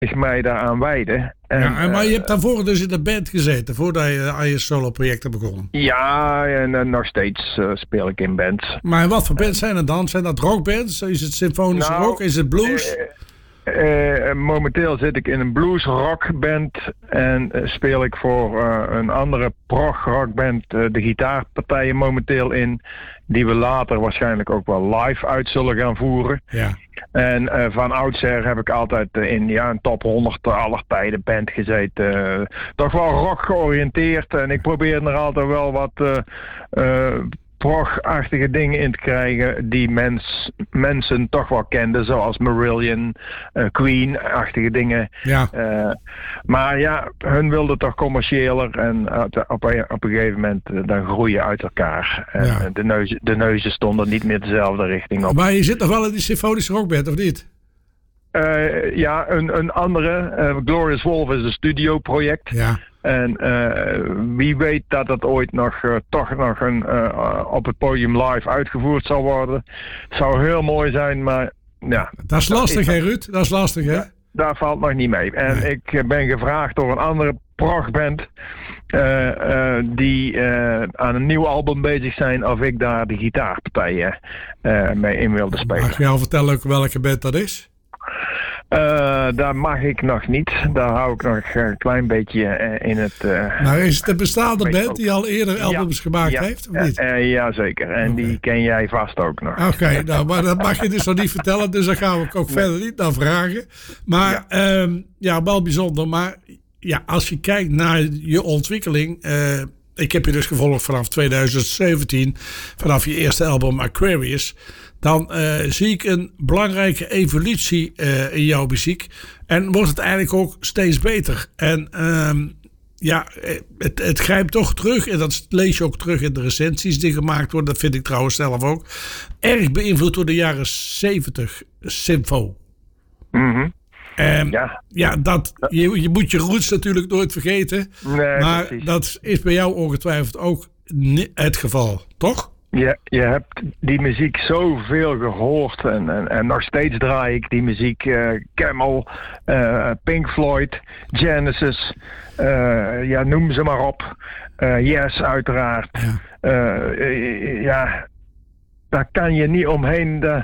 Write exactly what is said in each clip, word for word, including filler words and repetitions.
mij daaraan wijden. En, ja, maar je uh, hebt daarvoor dus in de band gezeten, voordat je aan je solo-project hebt begonnen. Ja, en uh, nog steeds uh, speel ik in bands. Maar wat voor bands zijn er dan? Zijn dat rockbands? Is het symfonische nou, rock? Is het blues? Uh, Uh, momenteel zit ik in een blues rockband en uh, speel ik voor uh, een andere prog rockband uh, de gitaarpartijen momenteel in, die we later waarschijnlijk ook wel live uit zullen gaan voeren. Ja. En uh, van oudsher heb ik altijd uh, in ja, een top honderd aller tijden band gezeten. Uh, toch wel rock georiënteerd en ik probeer er altijd wel wat Uh, uh, prog-achtige dingen in te krijgen die mens, mensen toch wel kenden, zoals Marillion, uh, Queen-achtige dingen. Ja. Uh, maar ja, hun wilden toch commerciëler en uh, op, een, op een gegeven moment uh, dan groeien uit elkaar. En Ja. de, neuzen, de neuzen stonden niet meer dezelfde richting op. Maar je zit nog wel in die symfonische rockband, of niet? Uh, ja, een, een andere, uh, Glorious Wolf is een studioproject. Ja. En uh, wie weet dat het ooit nog uh, toch nog een, uh, op het podium live uitgevoerd zal worden. Zou heel mooi zijn, maar ja. Dat is lastig, hè Ruud? Dat is lastig, hè? Ja, daar valt nog niet mee. En nee. ik ben gevraagd door een andere progband uh, uh, die uh, aan een nieuw album bezig zijn of ik daar de gitaarpartijen uh, mee in wilde spelen. Mag je al vertellen welke band dat is? Uh, daar mag ik nog niet. Daar hou ik nog een klein beetje uh, in het... Uh, nou, is het een bestaande band die al eerder albums ja, gemaakt ja, heeft, of niet? Uh, uh, Jazeker. En okay. die ken jij vast ook nog. Oké, okay, nou, maar dat mag je dus nog niet vertellen. Dus daar gaan we ook nee. verder niet naar vragen. Maar ja, um, ja wel bijzonder. Maar ja, als je kijkt naar je ontwikkeling... Uh, ik heb je dus gevolgd vanaf twintig zeventien. Vanaf je eerste album Aquarius... dan uh, zie ik een belangrijke evolutie uh, in jouw muziek. En wordt het eigenlijk ook steeds beter. En um, ja, het, het grijpt toch terug. En dat lees je ook terug in de recensies die gemaakt worden. Dat vind ik trouwens zelf ook. Erg beïnvloed door de jaren zeventig Symfo. Mm-hmm. En ja, ja dat, je, je moet je roots natuurlijk nooit vergeten. Nee, maar precies. Dat is bij jou ongetwijfeld ook het geval, toch? Je, je hebt die muziek zoveel gehoord en, en, en nog steeds draai ik die muziek. Uh, Camel, uh, Pink Floyd, Genesis, uh, ja, noem ze maar op. Uh, Yes, uiteraard. Ja. Uh, uh, ja, daar kan je niet omheen. De,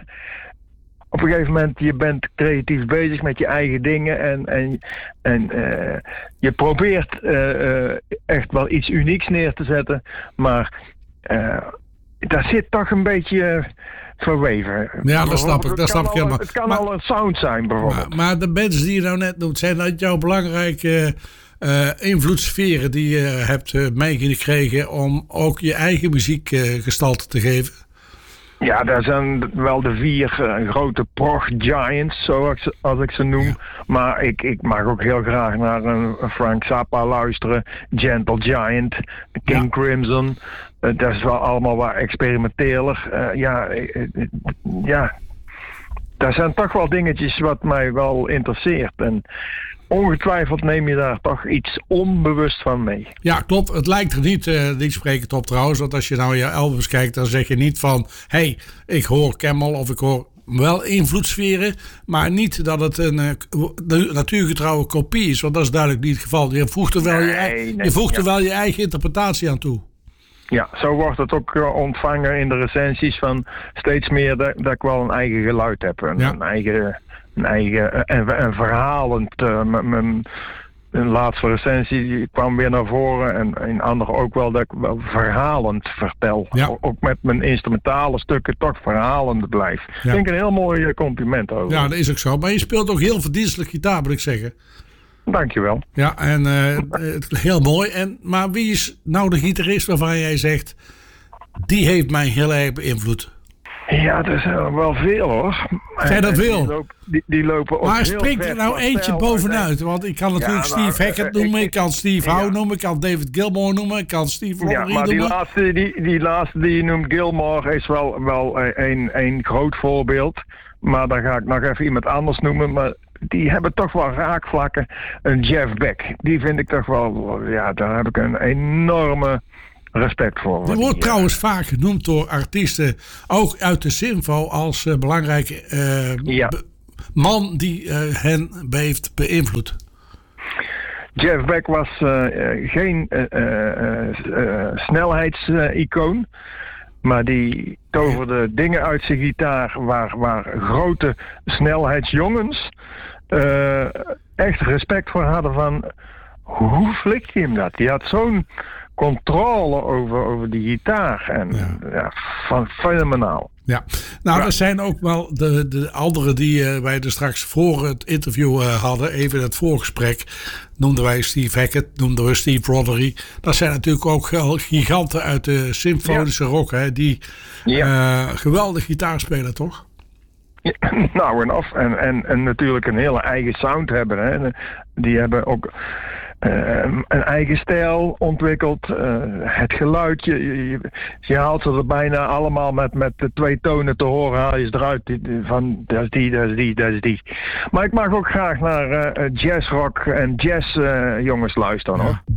op een gegeven moment, je bent creatief bezig met je eigen dingen en, en, en uh, je probeert uh, uh, echt wel iets unieks neer te zetten, maar uh, daar zit toch een beetje verweven. Ja, dat snap ik. Dat snap ik helemaal. Het kan maar, al een sound zijn, bijvoorbeeld. Maar, maar de bands die je nou net noemt, zijn dat jouw belangrijke uh, invloedssferen die je hebt uh, meegekregen om ook je eigen muziek uh, gestalte te geven? Ja, daar zijn wel de vier uh, grote prog giants, zoals als ik ze noem. Ja. Maar ik, ik mag ook heel graag naar een, een Frank Zappa luisteren. Gentle Giant, King ja. Crimson. Uh, dat is wel allemaal wat experimenteler. Uh, ja, uh, uh, ja, daar zijn toch wel dingetjes wat mij wel interesseert. En ongetwijfeld neem je daar toch iets onbewust van mee. Ja, klopt. Het lijkt er niet, uh, niet sprekend op trouwens. Want als je nou je albums kijkt, dan zeg je niet van... hé, hey, ik hoor Camel of ik hoor wel invloedssferen... maar niet dat het een uh, natuurgetrouwe kopie is. Want dat is duidelijk niet het geval. Je voegt er wel, nee, je, nee, je, voegt er ja. wel je eigen interpretatie aan toe. Ja, zo wordt het ook uh, ontvangen in de recensies van steeds meer dat, dat ik wel een eigen geluid heb. Een, ja. een eigen... Een eigen en, en verhalend. Uh, mijn, mijn laatste recensie kwam weer naar voren. En in andere ook wel dat ik wel verhalend vertel. Ja. Ook met mijn instrumentale stukken toch verhalend blijf. Ja. Ik denk een heel mooi compliment over. Ja, dat is ook zo. Maar je speelt ook heel verdienstelijk gitaar, moet ik zeggen. Dankjewel. Ja, en uh, heel mooi. En, maar wie is nou de gitarist waarvan jij zegt... die heeft mij heel erg beïnvloed? Ja, er zijn wel veel hoor. Zijn dat veel? Die lopen, die, die lopen ook maar springt er nou eentje bovenuit? Want ik kan natuurlijk ja, nou, Steve Hackett noemen, ik kan Steve Howe ja. noemen, ik kan David Gilmour noemen, ik kan Steve Lowry noemen. Ja, maar die laatste, die, die laatste die je noemt, Gilmour, is wel, wel een, een groot voorbeeld. Maar dan ga ik nog even iemand anders noemen. Maar die hebben toch wel raakvlakken. Een Jeff Beck, die vind ik toch wel, ja, daar heb ik een enorme... respect voor. Die wordt die, trouwens uh, vaak genoemd door artiesten, ook uit de Symfo, als uh, belangrijke uh, ja. be- man die uh, hen heeft beïnvloed? Jeff Beck was uh, geen uh, uh, uh, snelheidsicoon. Maar die toverde dingen uit zijn gitaar waar, waar grote snelheidsjongens uh, echt respect voor hadden van hoe flikt je hem dat? Die had zo'n controle over, over die gitaar en ja. Ja, van, fenomenaal. Ja, nou, ja. er zijn ook wel de, de anderen die uh, wij er straks voor het interview uh, hadden, even het voorgesprek, noemden wij Steve Hackett, noemden we Steve Rothery. Dat zijn natuurlijk ook giganten uit de symfonische ja. rock, hè, die ja. uh, geweldig gitaar spelen, toch? Ja, nou en af. En, en, en natuurlijk een hele eigen sound hebben. Hè. Die hebben ook Uh, een eigen stijl ontwikkeld. Uh, het geluid, je, je, je haalt ze er bijna allemaal met, met de twee tonen te horen. Haal je ze eruit van dat is die, dat is die, dat is die. Maar ik mag ook graag naar uh, jazzrock en jazz uh, jongens luisteren, hoor. Ja.